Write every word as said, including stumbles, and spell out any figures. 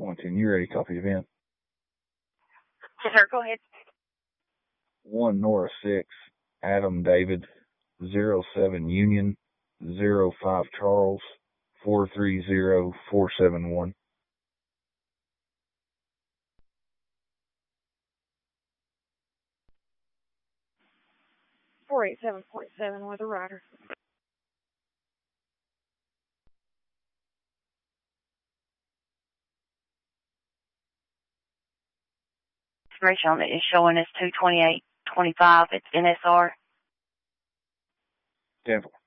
One ten, you ready? Copy event. Yes, sir. Go ahead. One Nora six, Adam David, zero seven Union, zero five Charles, four three zero four seven one. four eight seven point seven with a rider. Information on it is showing us two twenty-eight twenty-five. It's N S R. ten four.